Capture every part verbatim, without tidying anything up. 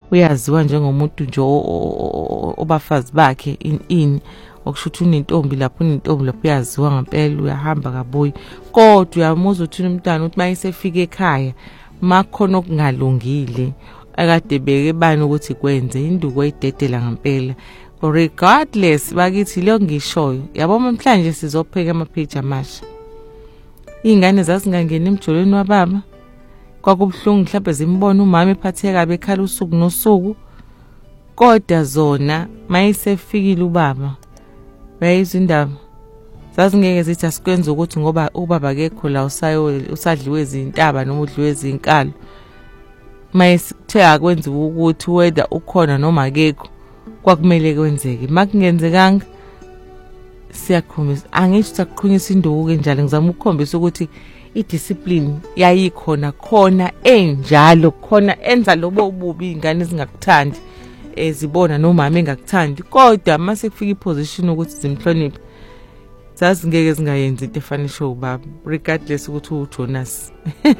uyaziwa njengomuntu nje obafazi bakhe in in okushuthi unentombi lapho unentombi lapho uyaziwa ngempela uyahamba kabuyi kodwa uyamuza uthi umntana uthi mayisefika ekhaya makhona okungalungile akade beke bani ukuthi kwenze induku oyidedela ngempela regardless bakithi leyo ngishoyo yabo namhlanje sizopheka amapage amasha ingane zasingangena emjolweni wababa kwakubhlungu mhlawumbe zimbona umama ephatheka kabe ekhala usuku nosuku kodwa zona mayisefikile ubaba bayizindaba zazingeke zithi asikwenza ukuthi ngoba ubaba akekho la usayo usadliwe izintaba noma udliwe izinkalo mayisithe akwenza ukuthi whether ukhona noma akekho kwakumele kwenzeke makungenzekanga siyakhomisa angisho sakuqhunyisa induku kanjalo ngizama ukukhombisa ukuthi idiscipline yayikhona khona enjalo khona enza lobo ububi ingane zingakuthandi ezibona nomama engakuthandi kodwa mase kufika iposition ukuthi zimhloniphe zazingeke zingayenza into efanisha ubaba regardless ukuthi uJonas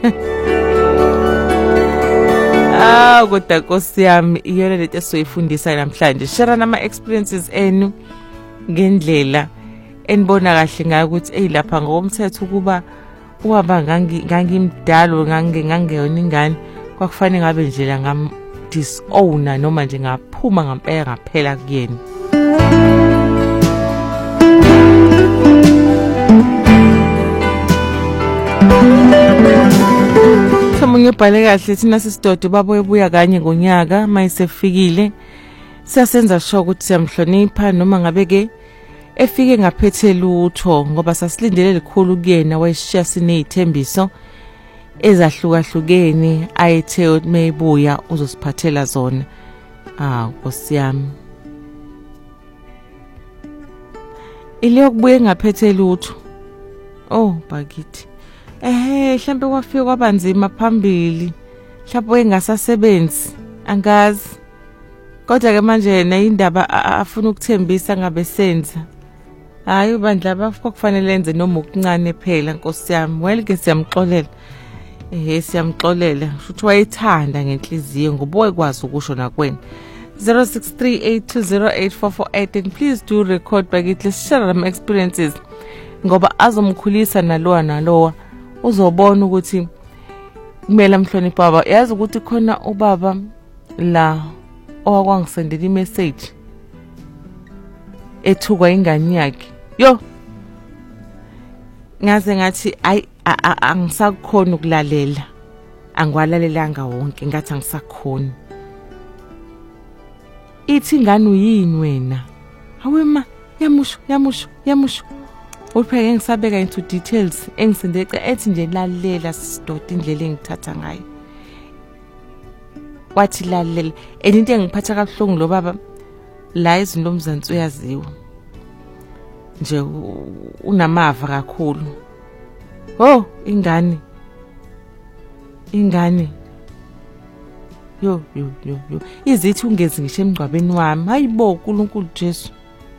ah kodwa Nkosi yami iyona lento esoyifundisa namhlanje share nama experiences enu ngendlela enibona kahle ngayo ukuthi hey lapha ngokomthetho kuba ubaba ngangi ngangimdalo ngange ngangeyona ingane kwakufanele ngabe nje la ngam disowner noma nje ngaphuma ngempela ngaphela kuyena Samunye bhale kahle thina sisidodo babo ebuya kanye ngonyaka mayisefikile siyasenza sure ukuthi siyamhlonipha noma ngabe ke efike ngaphethe lutho ngoba sasilindele likhulu kuyena wayeshiya sinezithembiso ezahlukahlukene ayethe uthi mayibuya uzosiphathela zona ah Nkosi yami ile yokubuye ngaphethe lutho oh bakithi eh mhlambe kwafika kwabanzima phambili mhlawumbe engasasebenzi angazi kodwa ke manje yena indaba afuna ukuthembisa ngabe senza hayi bandla bafika kufanele enze noma ukuncane phela Nkosi yami well ke siyamxolela eh siyamxolela futhi wayethanda ngenhliziyo ngoba wayekwazi ukusho nakwena zero six three eight two zero eight four four eight and please do record bakithi let's share some experiences ngoba azomkhulisa nalowa nalowa uzobona ukuthi kumele amhloniphe baba yazi ukuthi khona ubaba la owakwangisendela imessage ethukwa ingane yakhe yo ngaze ngathi ay angisakhona ukulalela angwalalelanga wonke ngathi angisakhona ithi ingane uyini wena awema yamusho yamusho yamusho upheke ngisabeka into details engisendeka ethi nje lalela sidoda indlela engithatha ngayo wathi lalela into engiphatha kabuhlungu lo baba la izinto omzansi uyaziwa nje unamava kakhulu oh ingane ingane yo yo yo yo izithi ungezi ngisho emgcwabeni wami hayibo uNkulunkulu Jesu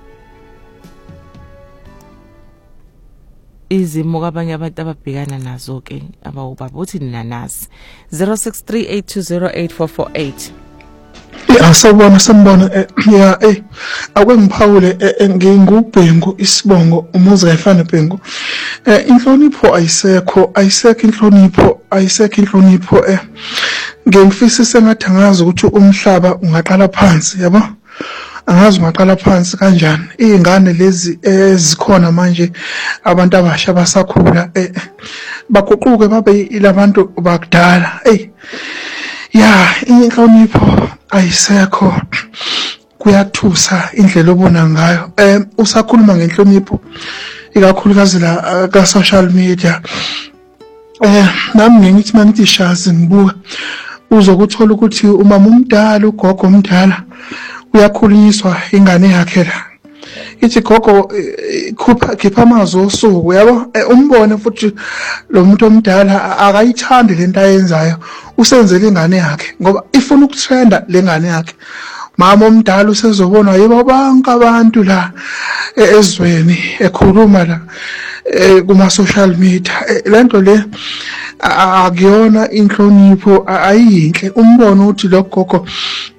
izimo kwabanye abantu ababhekana nazo ke abawubaba uthi nina nasi zero six three eight two zero eight four four eight ya sawubona sambona ya eh akwengiphawule ngingubhengu isibongo umuzi kayifana bhengu eh inhlonipho ayisekho ayisekho inhlonipho ayisekho inhlonipho eh ngengifisa sengathi angazi ukuthi umhlaba ungaqala phansi yabo angazi ungaqala phansi kanjani izingane lezi ezikhona manje abantu abasha basakhula eh baguquke babe ilabantu bakudala eh ya inhlonipho ayisekho kuyathusa indlela obona ngayo eh usakhuluma ngenhlonipho ikakhulukazi la ka social media eh nami ngithi mangithi shazi ngibuka uzokuthola ukuthi umama umdala ugogo umdala uyakhulunyiswa ingane yakhe la ithi gogo khupha khipha amazwi osuku yabo umbone futhi lo muntu omdala akayithandi lento ayenzayo usenzele ingane yakhe ngoba ifuna ukutrenda lengane yakhe mama omdala usezobona yibo bonke abantu la ezweni ekhuluma la kuma social media lento le akuyona inhlonipho ayinhle umbone uthi lo gogo